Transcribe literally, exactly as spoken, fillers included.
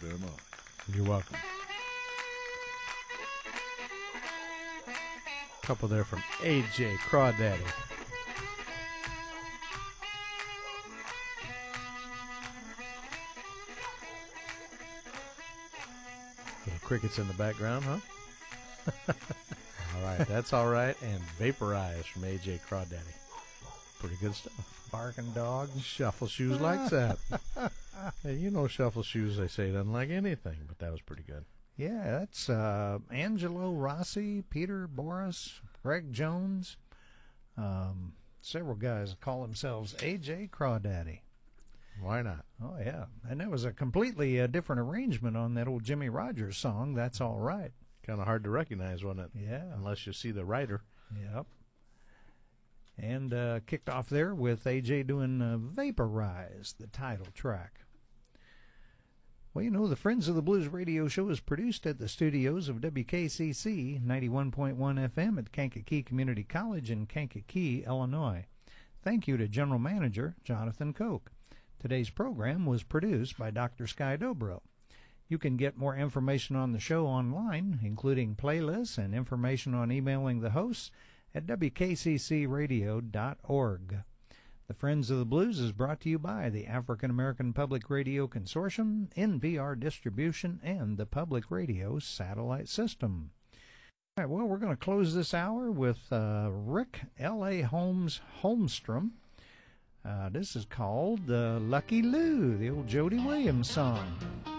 very much. You're welcome. Couple there from A J Crawdaddy. Little crickets in the background, huh? All right, that's all right. And Vaporize from A J Crawdaddy. Pretty good stuff. Barking dogs. Shuffle Shoes likes that. Hey, you know Shuffle Shoes, they say, doesn't like anything, but that was pretty good. Yeah, that's uh, Angelo Rossi, Peter Boris, Greg Jones. Um, several guys call themselves A J Crawdaddy. Why not? Oh, yeah. And that was a completely uh, different arrangement on that old Jimmy Rogers song, That's All Right. Kind of hard to recognize, wasn't it? Yeah. Unless you see the writer. Yep. And uh, kicked off there with A J doing uh, Vaporize, the title track. Well, you know, the Friends of the Blues radio show is produced at the studios of W K C C ninety-one point one F M at Kankakee Community College in Kankakee, Illinois. Thank you to General Manager Jonathan Koch. Today's program was produced by Doctor Sky Dobro. You can get more information on the show online, including playlists and information on emailing the hosts at W K C C radio dot org. The Friends of the Blues is brought to you by the African American Public Radio Consortium, N P R Distribution, and the Public Radio Satellite System. All right, well, we're going to close this hour with uh, Rick L A. Holmes Holmstrom. Uh, this is called uh, Lucky Lou, the old Jody Williams song.